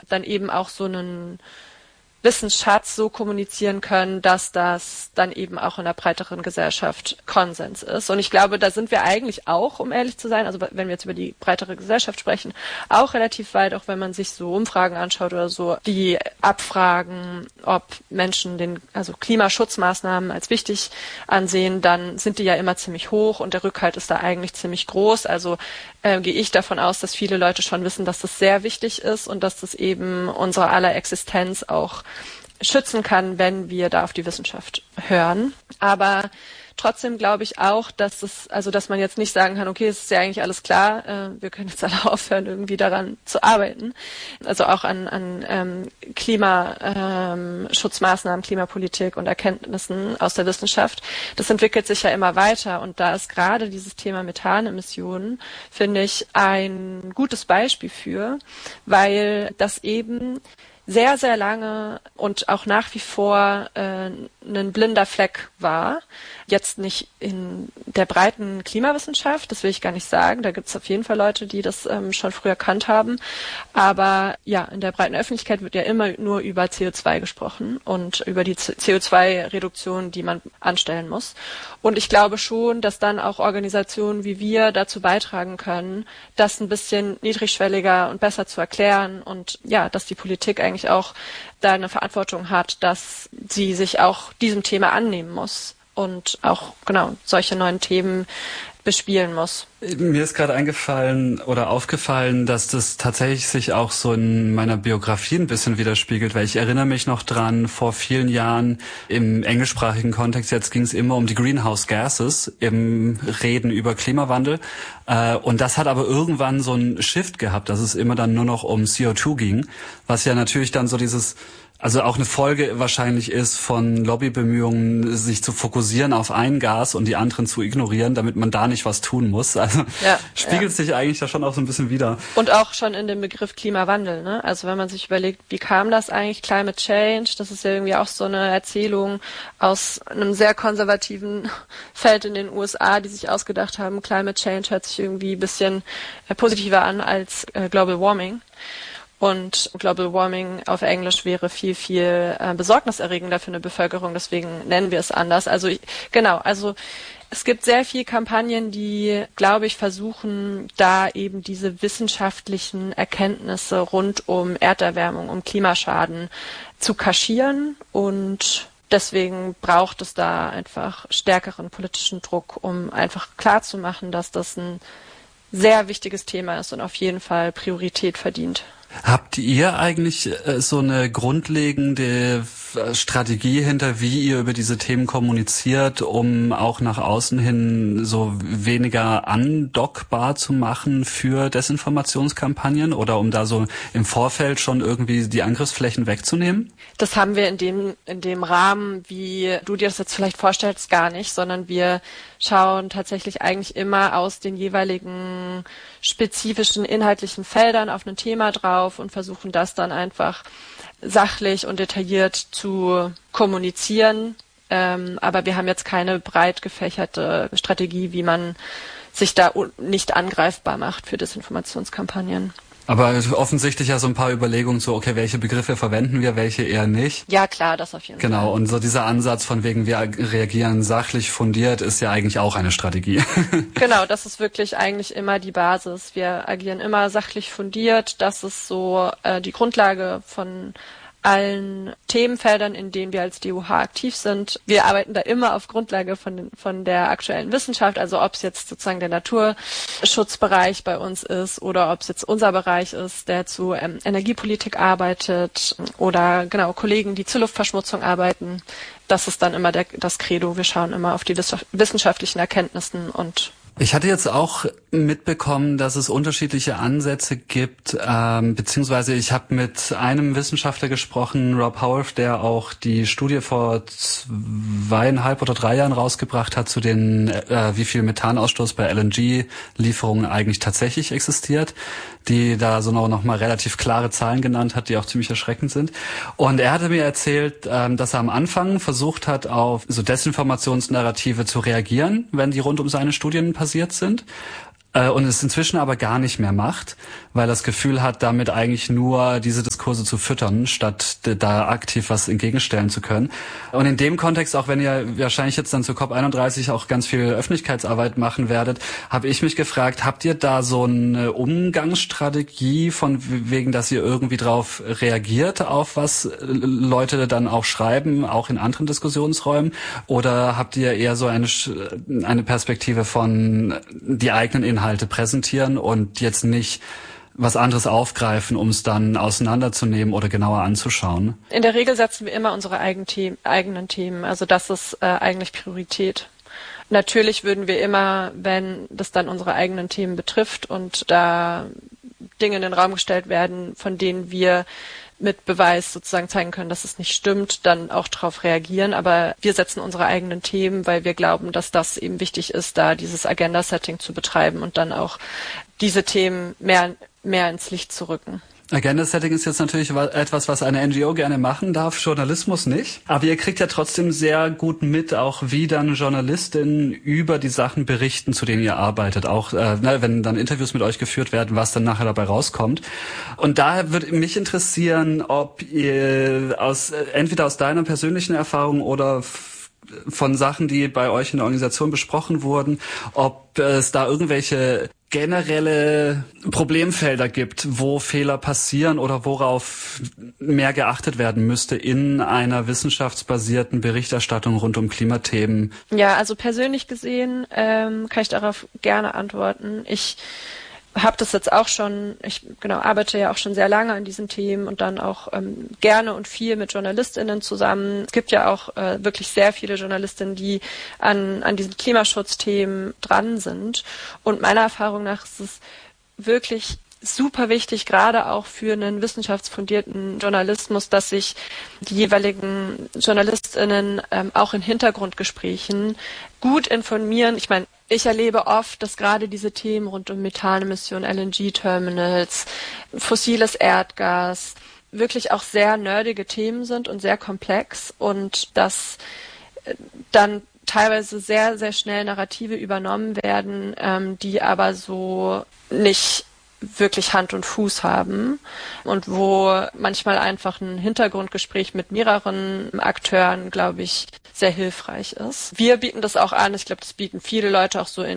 dann eben auch so einen Wissensschatz so kommunizieren können, dass das dann eben auch in der breiteren Gesellschaft Konsens ist. Und ich glaube, da sind wir eigentlich auch, um ehrlich zu sein, also wenn wir jetzt über die breitere Gesellschaft sprechen, auch relativ weit, auch wenn man sich so Umfragen anschaut oder so, die abfragen, ob Menschen also Klimaschutzmaßnahmen als wichtig ansehen, dann sind die ja immer ziemlich hoch und der Rückhalt ist da eigentlich ziemlich groß. Also gehe ich davon aus, dass viele Leute schon wissen, dass das sehr wichtig ist und dass das eben unsere aller Existenz auch schützen kann, wenn wir da auf die Wissenschaft hören. Aber trotzdem glaube ich auch, dass man jetzt nicht sagen kann, okay, es ist ja eigentlich alles klar, wir können jetzt alle aufhören, irgendwie daran zu arbeiten. Also auch an Klimaschutzmaßnahmen, Klimapolitik und Erkenntnissen aus der Wissenschaft. Das entwickelt sich ja immer weiter und da ist gerade dieses Thema Methanemissionen, finde ich, ein gutes Beispiel für, weil das eben sehr, sehr lange und auch nach wie vor ein blinder Fleck war. Jetzt nicht in der breiten Klimawissenschaft, das will ich gar nicht sagen. Da gibt es auf jeden Fall Leute, die das schon früh erkannt haben. Aber ja, in der breiten Öffentlichkeit wird ja immer nur über CO2 gesprochen und über die CO2-Reduktion, die man anstellen muss. Und ich glaube schon, dass dann auch Organisationen wie wir dazu beitragen können, das ein bisschen niedrigschwelliger und besser zu erklären und ja, dass die Politik eigentlich auch da eine Verantwortung hat, dass sie sich auch diesem Thema annehmen muss und auch genau solche neuen Themen bespielen muss. Mir ist gerade aufgefallen, dass das tatsächlich sich auch so in meiner Biografie ein bisschen widerspiegelt, weil ich erinnere mich noch dran, vor vielen Jahren im englischsprachigen Kontext, jetzt ging es immer um die Greenhouse Gases im Reden über Klimawandel. Und das hat aber irgendwann so einen Shift gehabt, dass es immer dann nur noch um CO2 ging, was ja natürlich dann so also auch eine Folge wahrscheinlich ist von Lobbybemühungen, sich zu fokussieren auf ein Gas und die anderen zu ignorieren, damit man da nicht was tun muss. Also spiegelt sich eigentlich da schon auch so ein bisschen wider. Und auch schon in dem Begriff Klimawandel, ne? Also wenn man sich überlegt, wie kam das eigentlich, Climate Change, das ist ja irgendwie auch so eine Erzählung aus einem sehr konservativen Feld in den USA, die sich ausgedacht haben, Climate Change hört sich irgendwie ein bisschen positiver an als Global Warming. Und Global Warming auf Englisch wäre viel, viel besorgniserregender für eine Bevölkerung. Deswegen nennen wir es anders. Also es gibt sehr viele Kampagnen, die, glaube ich, versuchen, da eben diese wissenschaftlichen Erkenntnisse rund um Erderwärmung, um Klimaschaden zu kaschieren. Und deswegen braucht es da einfach stärkeren politischen Druck, um einfach klarzumachen, dass das ein sehr wichtiges Thema ist und auf jeden Fall Priorität verdient. Habt ihr eigentlich so eine grundlegende Strategie hinter, wie ihr über diese Themen kommuniziert, um auch nach außen hin so weniger andockbar zu machen für Desinformationskampagnen oder um da so im Vorfeld schon irgendwie die Angriffsflächen wegzunehmen? Das haben wir in dem Rahmen, wie du dir das jetzt vielleicht vorstellst, gar nicht, sondern wir schauen tatsächlich eigentlich immer aus den jeweiligen spezifischen inhaltlichen Feldern auf ein Thema drauf und versuchen das dann einfach sachlich und detailliert zu kommunizieren. Aber wir haben jetzt keine breit gefächerte Strategie, wie man sich da nicht angreifbar macht für Desinformationskampagnen. Aber offensichtlich ja so ein paar Überlegungen so, okay, welche Begriffe verwenden wir, welche eher nicht. Ja, klar, das auf jeden Fall. Genau, und so dieser Ansatz von wegen, wir reagieren sachlich fundiert, ist ja eigentlich auch eine Strategie. Genau, das ist wirklich eigentlich immer die Basis. Wir agieren immer sachlich fundiert. Das ist so die Grundlage von allen Themenfeldern, in denen wir als DUH aktiv sind. Wir arbeiten da immer auf Grundlage von der aktuellen Wissenschaft, also ob es jetzt sozusagen der Naturschutzbereich bei uns ist oder ob es jetzt unser Bereich ist, der zu Energiepolitik arbeitet oder genau Kollegen, die zur Luftverschmutzung arbeiten. Das ist dann immer das Credo. Wir schauen immer auf die wissenschaftlichen Erkenntnissen und ich hatte jetzt auch mitbekommen, dass es unterschiedliche Ansätze gibt, beziehungsweise ich habe mit einem Wissenschaftler gesprochen, Rob Howarth, der auch die Studie vor 2,5 oder 3 Jahren rausgebracht hat zu den, wie viel Methanausstoß bei LNG-Lieferungen eigentlich tatsächlich existiert, die da so noch mal relativ klare Zahlen genannt hat, die auch ziemlich erschreckend sind. Und er hatte mir erzählt, dass er am Anfang versucht hat, auf so Desinformationsnarrative zu reagieren, wenn die rund um seine Studien passiert sind. Und es inzwischen aber gar nicht mehr macht, weil er das Gefühl hat, damit eigentlich nur diese Diskurse zu füttern, statt da aktiv was entgegenstellen zu können. Und in dem Kontext, auch wenn ihr wahrscheinlich jetzt dann zur COP31 auch ganz viel Öffentlichkeitsarbeit machen werdet, habe ich mich gefragt, habt ihr da so eine Umgangsstrategie von wegen, dass ihr irgendwie drauf reagiert, auf was Leute dann auch schreiben, auch in anderen Diskussionsräumen? Oder habt ihr eher so eine Perspektive von die eigenen Inhalte präsentieren und jetzt nicht was anderes aufgreifen, um es dann auseinanderzunehmen oder genauer anzuschauen? In der Regel setzen wir immer unsere eigenen Themen. Also das ist eigentlich Priorität. Natürlich würden wir immer, wenn das dann unsere eigenen Themen betrifft und da Dinge in den Raum gestellt werden, von denen wir mit Beweis sozusagen zeigen können, dass es nicht stimmt, dann auch darauf reagieren. Aber wir setzen unsere eigenen Themen, weil wir glauben, dass das eben wichtig ist, da dieses Agenda-Setting zu betreiben und dann auch diese Themen mehr ins Licht zu rücken. Agenda-Setting ist jetzt natürlich etwas, was eine NGO gerne machen darf, Journalismus nicht. Aber ihr kriegt ja trotzdem sehr gut mit, auch wie dann Journalistinnen über die Sachen berichten, zu denen ihr arbeitet. Auch wenn dann Interviews mit euch geführt werden, was dann nachher dabei rauskommt. Und daher würde mich interessieren, ob ihr entweder aus deiner persönlichen Erfahrung oder von Sachen, die bei euch in der Organisation besprochen wurden, ob es da irgendwelche generelle Problemfelder gibt, wo Fehler passieren oder worauf mehr geachtet werden müsste in einer wissenschaftsbasierten Berichterstattung rund um Klimathemen. Ja, also persönlich gesehen kann ich darauf gerne antworten. Ich habe das jetzt auch schon, arbeite ja auch schon sehr lange an diesen Themen und dann auch gerne und viel mit JournalistInnen zusammen. Es gibt ja auch wirklich sehr viele JournalistInnen, die an diesen Klimaschutzthemen dran sind. Und meiner Erfahrung nach ist es wirklich super wichtig, gerade auch für einen wissenschaftsfundierten Journalismus, dass sich die jeweiligen JournalistInnen auch in Hintergrundgesprächen gut informieren. Ich meine, ich erlebe oft, dass gerade diese Themen rund um Methanemissionen, LNG-Terminals, fossiles Erdgas wirklich auch sehr nerdige Themen sind und sehr komplex und dass dann teilweise sehr, sehr schnell Narrative übernommen werden, die aber so nicht wirklich Hand und Fuß haben und wo manchmal einfach ein Hintergrundgespräch mit mehreren Akteuren, glaube ich, sehr hilfreich ist. Wir bieten das auch an. Ich glaube, das bieten viele Leute auch so in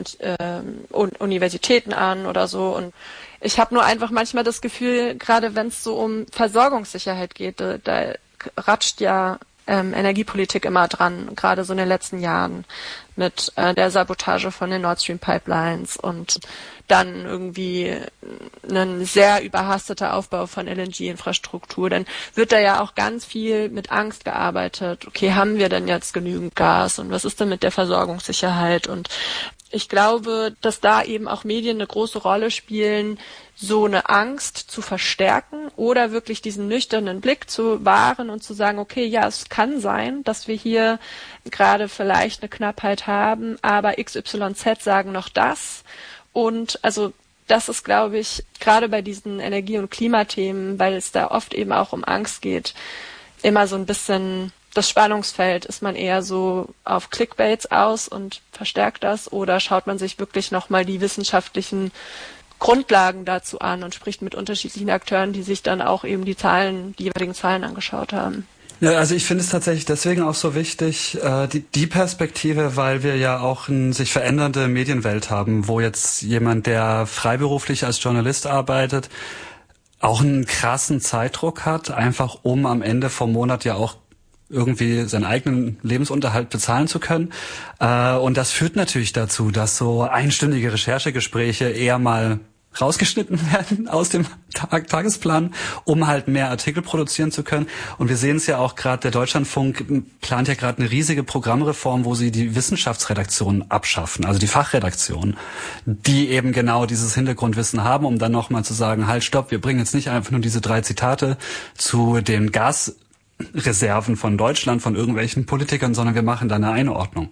Universitäten an oder so. Und ich habe nur einfach manchmal das Gefühl, gerade wenn es so um Versorgungssicherheit geht, da ratscht ja Energiepolitik immer dran, gerade so in den letzten Jahren mit der Sabotage von den Nord Stream Pipelines und dann irgendwie ein sehr überhasteter Aufbau von LNG-Infrastruktur. Dann wird da ja auch ganz viel mit Angst gearbeitet. Okay, haben wir denn jetzt genügend Gas und was ist denn mit der Versorgungssicherheit? Und ich glaube, dass da eben auch Medien eine große Rolle spielen, so eine Angst zu verstärken oder wirklich diesen nüchternen Blick zu wahren und zu sagen, okay, ja, es kann sein, dass wir hier gerade vielleicht eine Knappheit haben, aber XYZ sagen noch das. Und also das ist, glaube ich, gerade bei diesen Energie- und Klimathemen, weil es da oft eben auch um Angst geht, immer so ein bisschen das Spannungsfeld. Ist man eher so auf Clickbaits aus und verstärkt das oder schaut man sich wirklich nochmal die wissenschaftlichen Grundlagen dazu an und spricht mit unterschiedlichen Akteuren, die sich dann auch eben die jeweiligen Zahlen angeschaut haben. Ja, also ich finde es tatsächlich deswegen auch so wichtig, die Perspektive, weil wir ja auch eine sich verändernde Medienwelt haben, wo jetzt jemand, der freiberuflich als Journalist arbeitet, auch einen krassen Zeitdruck hat, einfach um am Ende vom Monat ja auch irgendwie seinen eigenen Lebensunterhalt bezahlen zu können. Und das führt natürlich dazu, dass so einstündige Recherchegespräche eher mal rausgeschnitten werden aus dem Tagesplan, um halt mehr Artikel produzieren zu können. Und wir sehen es ja auch gerade, der Deutschlandfunk plant ja gerade eine riesige Programmreform, wo sie die Wissenschaftsredaktion abschaffen, also die Fachredaktion, die eben genau dieses Hintergrundwissen haben, um dann nochmal zu sagen, halt, stopp, wir bringen jetzt nicht einfach nur diese 3 Zitate zu den Gasreserven von Deutschland, von irgendwelchen Politikern, sondern wir machen da eine Einordnung.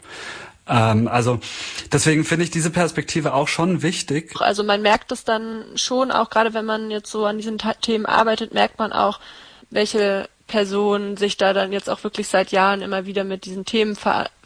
Also deswegen finde ich diese Perspektive auch schon wichtig. Also man merkt es dann schon, auch gerade wenn man jetzt so an diesen Themen arbeitet, merkt man auch, welche Personen sich da dann jetzt auch wirklich seit Jahren immer wieder mit diesen Themen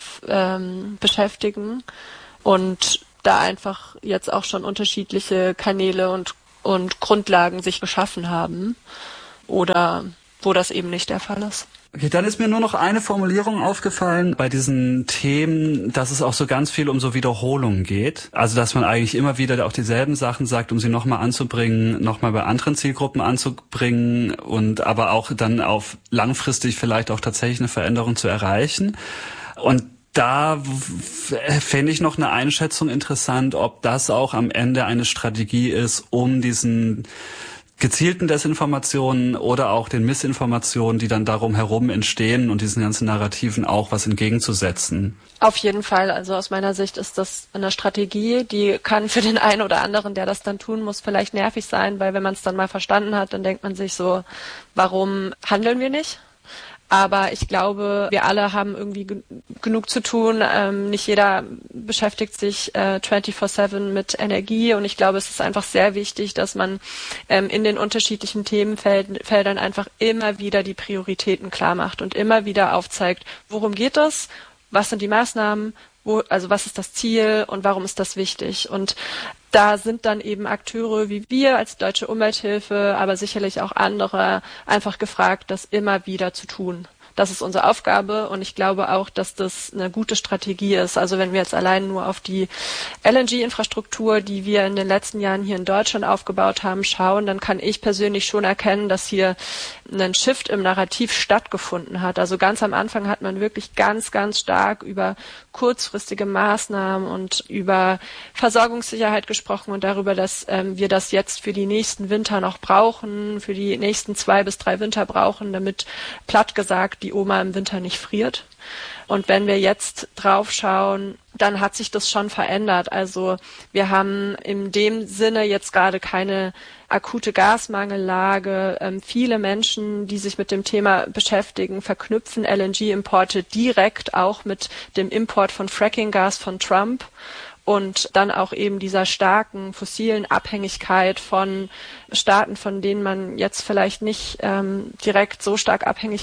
beschäftigen und da einfach jetzt auch schon unterschiedliche Kanäle und Grundlagen sich geschaffen haben. oder wo das eben nicht der Fall ist. Okay, dann ist mir nur noch eine Formulierung aufgefallen bei diesen Themen, dass es auch so ganz viel um so Wiederholungen geht. Also dass man eigentlich immer wieder auch dieselben Sachen sagt, um sie nochmal anzubringen, nochmal bei anderen Zielgruppen anzubringen und aber auch dann auf langfristig vielleicht auch tatsächlich eine Veränderung zu erreichen. Und da fände ich noch eine Einschätzung interessant, ob das auch am Ende eine Strategie ist, um diesen gezielten Desinformationen oder auch den Missinformationen, die dann darum herum entstehen und diesen ganzen Narrativen auch was entgegenzusetzen. Auf jeden Fall. Also aus meiner Sicht ist das eine Strategie, die kann für den einen oder anderen, der das dann tun muss, vielleicht nervig sein, weil wenn man es dann mal verstanden hat, dann denkt man sich so, warum handeln wir nicht? Aber ich glaube, wir alle haben irgendwie genug zu tun. Nicht jeder beschäftigt sich 24/7 mit Energie. Und ich glaube, es ist einfach sehr wichtig, dass man in den unterschiedlichen Themenfeldern einfach immer wieder die Prioritäten klar macht und immer wieder aufzeigt, worum geht es, was sind die Maßnahmen, also was ist das Ziel und warum ist das wichtig. Und da sind dann eben Akteure wie wir als Deutsche Umwelthilfe, aber sicherlich auch andere einfach gefragt, das immer wieder zu tun. Das ist unsere Aufgabe und ich glaube auch, dass das eine gute Strategie ist. Also wenn wir jetzt allein nur auf die LNG-Infrastruktur, die wir in den letzten Jahren hier in Deutschland aufgebaut haben, schauen, dann kann ich persönlich schon erkennen, dass hier ein Shift im Narrativ stattgefunden hat. Also ganz am Anfang hat man wirklich ganz, ganz stark über kurzfristige Maßnahmen und über Versorgungssicherheit gesprochen und darüber, dass wir das jetzt für die nächsten Winter noch brauchen, für die nächsten 2 bis 3 Winter brauchen, damit platt gesagt die Oma im Winter nicht friert. Und wenn wir jetzt drauf schauen, dann hat sich das schon verändert. Also wir haben in dem Sinne jetzt gerade keine akute Gasmangellage. Viele Menschen, die sich mit dem Thema beschäftigen, verknüpfen LNG-Importe direkt auch mit dem Import von Fracking-Gas von Trump. Und dann auch eben dieser starken fossilen Abhängigkeit von Staaten, von denen man jetzt vielleicht nicht direkt so stark abhängig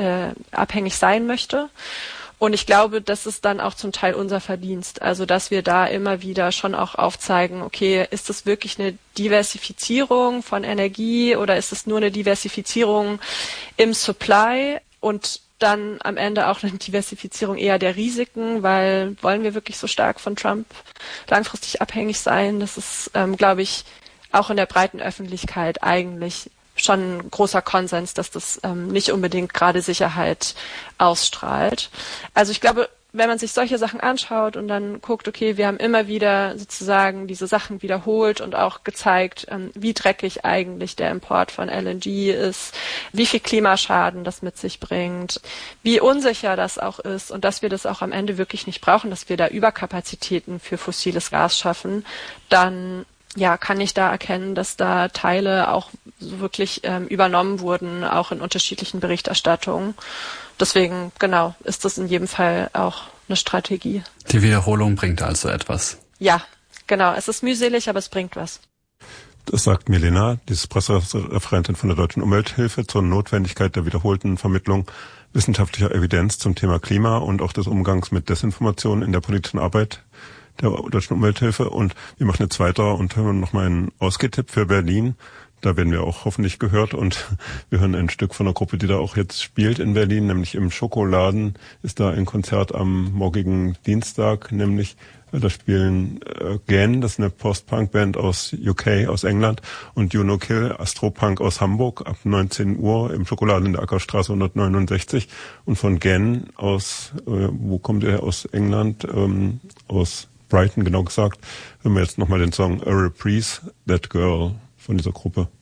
sein möchte. Und ich glaube, das ist dann auch zum Teil unser Verdienst. Also, dass wir da immer wieder schon auch aufzeigen, okay, ist das wirklich eine Diversifizierung von Energie oder ist es nur eine Diversifizierung im Supply und dann am Ende auch eine Diversifizierung eher der Risiken, weil wollen wir wirklich so stark von Trump langfristig abhängig sein? Das ist, glaube ich, auch in der breiten Öffentlichkeit eigentlich schon ein großer Konsens, dass das nicht unbedingt gerade Sicherheit ausstrahlt. Also ich glaube, wenn man sich solche Sachen anschaut und dann guckt, okay, wir haben immer wieder sozusagen diese Sachen wiederholt und auch gezeigt, wie dreckig eigentlich der Import von LNG ist, wie viel Klimaschaden das mit sich bringt, wie unsicher das auch ist und dass wir das auch am Ende wirklich nicht brauchen, dass wir da Überkapazitäten für fossiles Gas schaffen, dann kann ich da erkennen, dass da Teile auch so wirklich übernommen wurden, auch in unterschiedlichen Berichterstattungen. Deswegen, genau, ist das in jedem Fall auch eine Strategie. Die Wiederholung bringt also etwas. Ja, genau. Es ist mühselig, aber es bringt was. Das sagt Milena, die ist Pressereferentin von der Deutschen Umwelthilfe zur Notwendigkeit der wiederholten Vermittlung wissenschaftlicher Evidenz zum Thema Klima und auch des Umgangs mit Desinformation in der politischen Arbeit der Deutschen Umwelthilfe. Und wir machen jetzt weiter und hören nochmal einen Ausgehtipp für Berlin. Da werden wir auch hoffentlich gehört und wir hören ein Stück von einer Gruppe, die da auch jetzt spielt in Berlin, nämlich im Schokoladen ist da ein Konzert am morgigen Dienstag, nämlich da spielen Gen, das ist eine Post-Punk-Band aus UK, aus England, und You No Kill, Astropunk aus Hamburg, ab 19 Uhr im Schokoladen in der Ackerstraße 169. Und von Gen aus, wo kommt er, aus England, aus Brighton genau gesagt, hören wir jetzt nochmal den Song A Reprise, That Girl von dieser Gruppe.